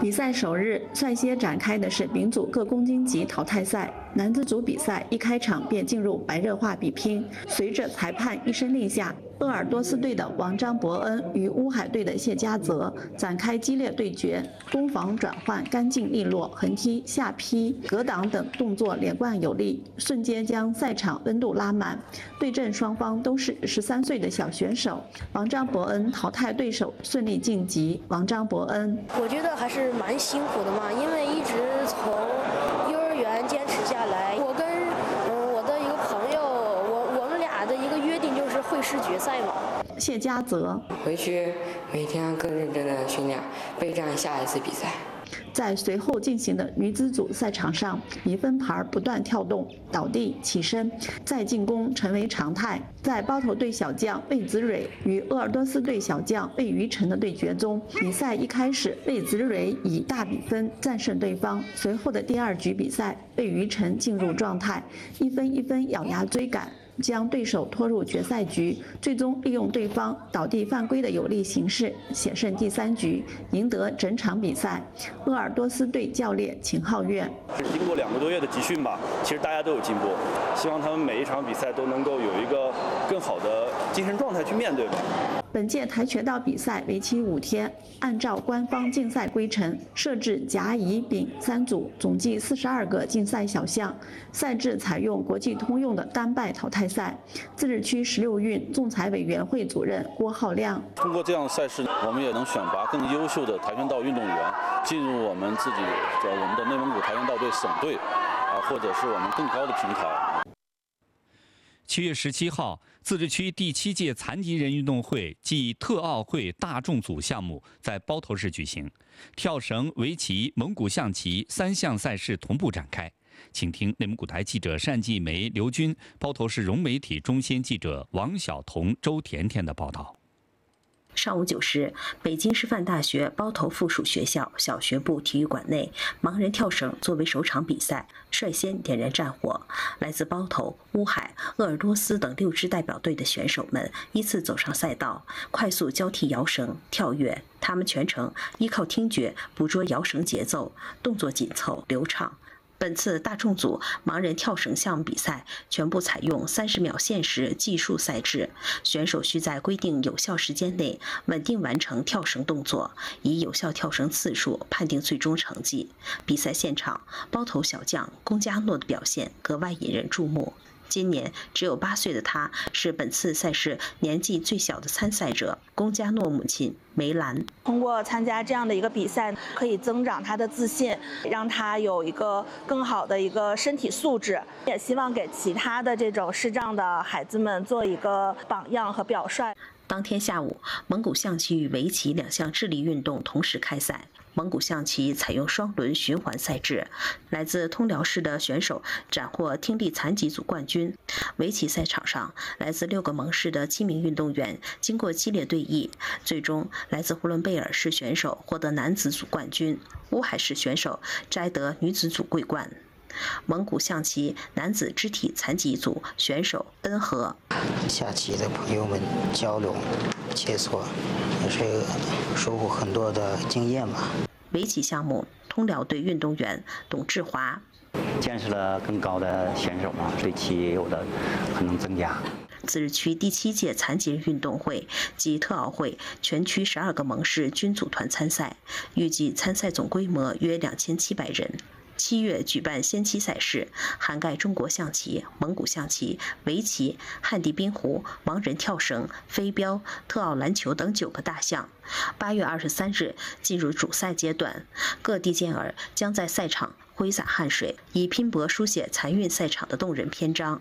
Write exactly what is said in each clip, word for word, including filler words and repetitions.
比赛首日率先展开的是丙组各公斤级淘汰赛。男子组比赛一开场便进入白热化比拼，随着裁判一声令下，鄂尔多斯队的王章伯恩与乌海队的谢家泽展开激烈对决，攻防转换干净利落，横踢、下劈、格挡等动作连贯有力，瞬间将赛场温度拉满。对阵双方都是十三岁的小选手，王章伯恩淘汰对手顺利晋级。王章伯恩， 我觉得还是蛮辛苦的嘛，因为一直从幼儿园坚持下来。我跟嗯我的一个朋友，我我们俩的一个约定就是会师决赛嘛。 谢家泽， 回去每天更认真的训练，备战下一次比赛。 在随后进行的女子组赛场上，米分牌不断跳动、倒地、起身，再进攻成为常态。在包头队小将魏子蕊与鄂尔多斯队小将魏于晨的对决中，比赛一开始，魏子蕊以大比分战胜对方。随后的第二局比赛，魏于晨进入状态，一分一分咬牙追赶，将对手拖入决赛局，最终利用对方倒地犯规的有利形势，险胜第三局，赢得整场比赛。鄂尔多斯队教练秦浩月， 经过两个多月的集训吧，其实大家都有进步，希望他们每一场比赛都能够有一个更好的精神状态去面对吧。 本届跆拳道比赛为期五天，按照官方竞赛规程设置甲、乙、丙三组，总计四十二个竞赛小项。赛制采用国际通用的单败淘汰赛。自治区十六运仲裁委员会主任郭浩亮， 通过这样的赛事，我们也能选拔更优秀的跆拳道运动员进入我们自己的我们的内蒙古跆拳道队省队，啊，或者是我们更高的平台。 七月十七号，自治区第七届残疾人运动会暨特奥会大众组项目在包头市举行，跳绳、围棋、蒙古象棋三项赛事同步展开。请听内蒙古台记者单继梅、刘军、包头市融媒体中心记者王晓彤、周甜甜的报道。 上午九时，北京师范大学包头附属学校小学部体育馆内，盲人跳绳作为首场比赛，率先点燃战火。来自包头、乌海、鄂尔多斯等六支代表队的选手们依次走上赛道，快速交替摇绳、跳跃。他们全程依靠听觉捕捉摇绳节奏，动作紧凑流畅。本次大众组盲人跳绳项目比赛全部采用三十秒限时计数赛制，选手需在规定有效时间内稳定完成跳绳动作，以有效跳绳次数判定最终成绩。比赛现场，包头小将龚佳诺的表现格外引人注目。今年只有八岁的他，是本次赛事年纪最小的参赛者。龚佳诺母亲梅兰， 通过参加这样的一个比赛，可以增长他的自信，让他有一个更好的一个身体素质，也希望给其他的这种视障的孩子们做一个榜样和表率。 当天下午，蒙古象棋与围棋两项智力运动同时开赛。蒙古象棋采用双轮循环赛制，来自通辽市的选手斩获听力残疾组冠军。围棋赛场上，来自六个盟市的七名运动员经过激烈对弈，最终来自呼伦贝尔市选手获得男子组冠军，乌海市选手摘得女子组桂冠。蒙古象棋男子肢体残疾组选手恩和， 下棋的朋友们交流切磋，也是收获很多的经验吧。 围棋项目，通辽队运动员董志华， 见识了更高的选手嘛，对棋也有的可能增加。 自治区第七届残疾人运动会及特奥会全区十二个盟市均组团参赛，预计参赛总规模约两千七百人。七月举办先期赛事，涵盖中国象棋、蒙古象棋、围棋、汉地冰壶、盲人跳绳、飞镖、特奥篮球等九个大项。八月二十三日进入主赛阶段，各地健儿将在赛场挥洒汗水，以拼搏书写残韵赛场的动人篇章。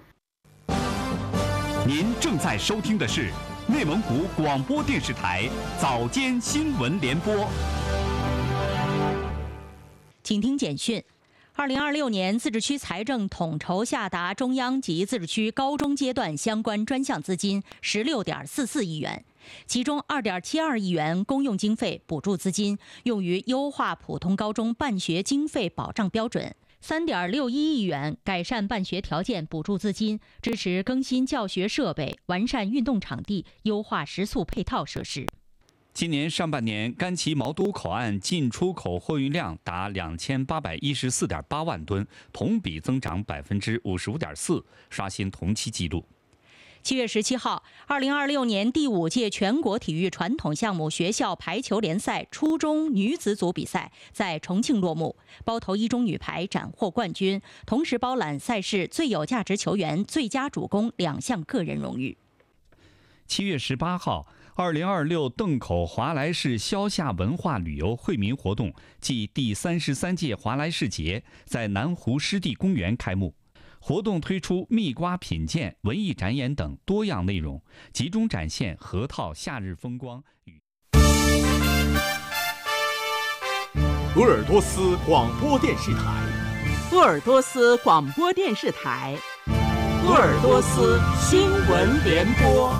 您正在收听的是内蒙古广播电视台早间新闻联播。 请听简讯。二零二六年自治区财政统筹下达中央及自治区高中阶段相关专项资金十六点四四亿元，其中二点七二亿元公用经费补助资金用于优化普通高中办学经费保障标准，三点六一亿元改善办学条件补助资金支持更新教学设备，完善运动场地，优化食宿配套设施。 今年上半年，甘旗毛都口岸进出口货运量达两千八百一十四点八万吨，同比增长百分之五十五点四，刷新同期纪录。 七月十七号，二零二六年第五届全国体育传统项目学校排球联赛初中女子组比赛在重庆落幕，包头一中女排斩获冠军，同时包揽赛事最有价值球员、最佳主攻两项个人荣誉。 七月十八号，二零二六邓口华莱士消夏文化旅游惠民活动暨第三十三届华莱士节在南湖湿地公园开幕。活动推出蜜瓜品鉴、文艺展演等多样内容，集中展现河套夏日风光与鄂尔多斯广播电视台， 鄂尔多斯广播电视台，鄂尔多斯新闻联播。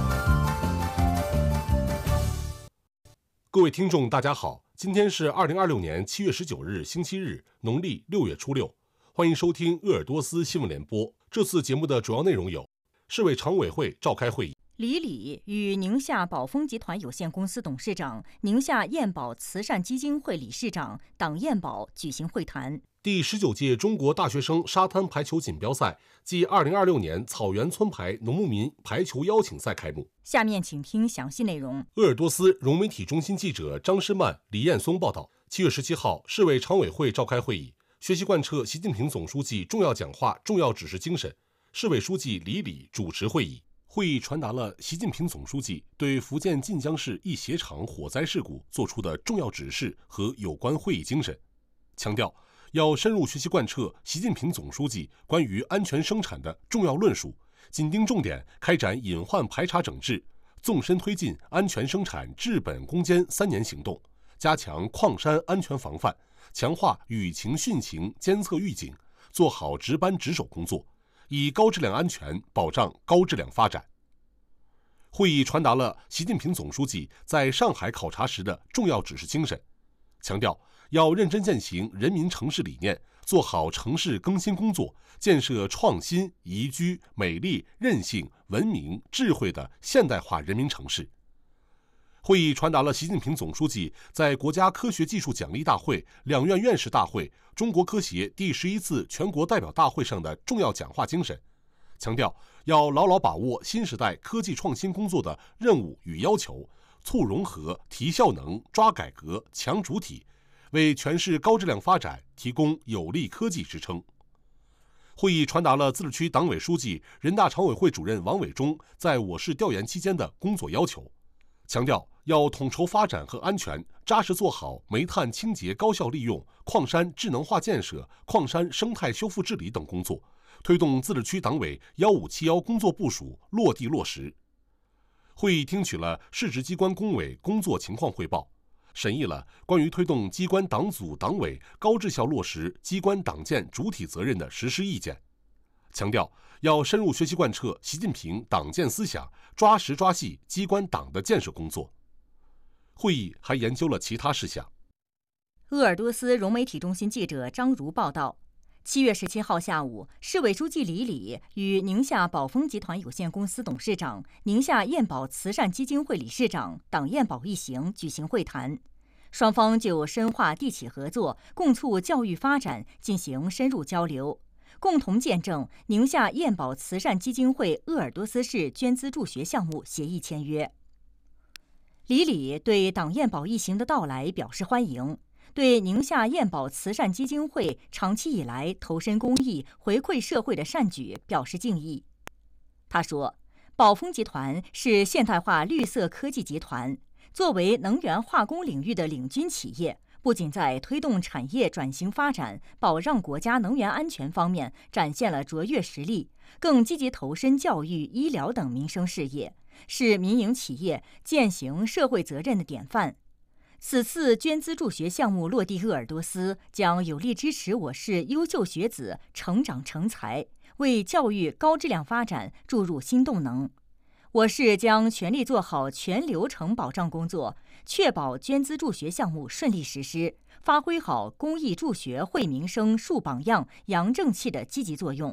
各位听众，大家好，今天是二零二六年七月十九日，星期日，农历六月初六。欢迎收听鄂尔多斯新闻联播。这次节目的主要内容有：市委常委会召开会议， 李李与宁夏宝丰集团有限公司董事长、宁夏燕宝慈善基金会理事长党燕宝举行会谈。 第十九届中国大学生沙滩排球锦标赛暨二零二六年草原村排农牧民排球邀请赛开幕。 下面请听详细内容。 鄂尔多斯融媒体中心记者张诗曼、李彦松报道。七月十七号，市委常委会召开会议，学习贯彻习近平总书记重要讲话、重要指示精神，市委书记李李主持会议。会议传达了习近平总书记对福建晋江市一鞋厂火灾事故作出的重要指示和有关会议精神，强调要深入学习贯彻习近平总书记关于安全生产的重要论述，紧盯重点开展隐患排查整治，纵深推进安全生产治本攻坚三年行动，加强矿山安全防范，强化雨情汛情监测预警，做好值班值守工作，以高质量安全保障高质量发展。会议传达了习近平总书记在上海考察时的重要指示精神，强调要认真践行人民城市理念，做好城市更新工作，建设创新、宜居、美丽、韧性、文明、智慧的现代化人民城市。会议传达了习近平总书记在国家科学技术奖励大会、两院院士大会、中国科协第十一次全国代表大会上的重要讲话精神，强调要牢牢把握新时代科技创新工作的任务与要求，促融合、提效能、抓改革、强主体，为全市高质量发展提供有力科技支撑。会议传达了自治区党委书记、人大常委会主任王伟忠在我市调研期间的工作要求，强调要统筹发展和安全，扎实做好煤炭清洁高效利用、矿山智能化建设、矿山生态修复治理等工作，推动自治区党委幺五七幺工作部署落地落实。会议听取了市直机关工委工作情况汇报，审议了关于推动机关党组党委高质效落实机关党建主体责任的实施意见，强调要深入学习贯彻习近平党建思想，抓实抓细机关党的建设工作。会议还研究了其他事项。 鄂尔多斯融媒体中心记者张如报道。七月十七号下午，市委书记李李与宁夏宝丰集团有限公司董事长、宁夏燕宝慈善基金会理事长党燕宝一行举行会谈，双方就深化地企合作、共促教育发展进行深入交流，共同见证宁夏燕宝慈善基金会鄂尔多斯市捐资助学项目协议签约。李李对党燕宝一行的到来表示欢迎，对宁夏燕宝慈善基金会长期以来投身公益、回馈社会的善举表示敬意。他说，宝丰集团是现代化绿色科技集团，作为能源化工领域的领军企业，不仅在推动产业转型发展、保障国家能源安全方面展现了卓越实力，更积极投身教育、医疗等民生事业，是民营企业践行社会责任的典范。此次捐资助学项目落地鄂尔多斯，将有力支持我市优秀学子成长成才，为教育高质量发展注入新动能。我市将全力做好全流程保障工作，确保捐资助学项目顺利实施，发挥好公益助学惠民生树榜样、扬正气的积极作用，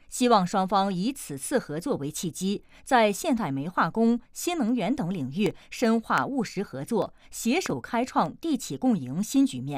希望双方以此次合作为契机，在现代煤化工、新能源等领域深化务实合作，携手开创地企共赢新局面。